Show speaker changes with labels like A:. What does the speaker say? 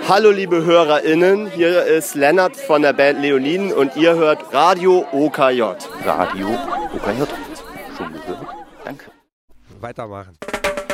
A: Hallo liebe HörerInnen, hier ist Lennart von der Band Leoniden und ihr hört Radio OKJ.
B: Radio OKJ. Schon gehört? Danke.
C: Weitermachen.